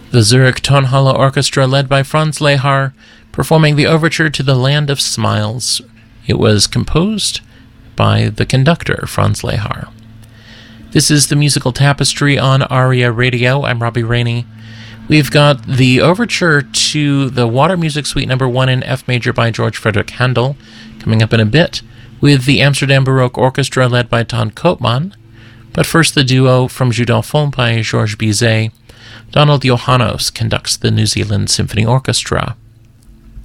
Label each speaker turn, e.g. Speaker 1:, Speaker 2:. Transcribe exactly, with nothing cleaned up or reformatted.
Speaker 1: The Zurich Tonhalle Orchestra, led by Franz Lehár, performing the overture to The Land of Smiles. It was composed by the conductor, Franz Lehár. This is the Musical Tapestry on ARIA Radio. I'm Robbie Rainey. We've got the overture to the Water Music Suite number one in F major by George Frederick Handel, coming up in a bit, with the Amsterdam Baroque Orchestra led by Ton Koopman. But first, the duo from Jeux d'Enfants by Georges Bizet. Donald Johannos conducts the New Zealand Symphony Orchestra.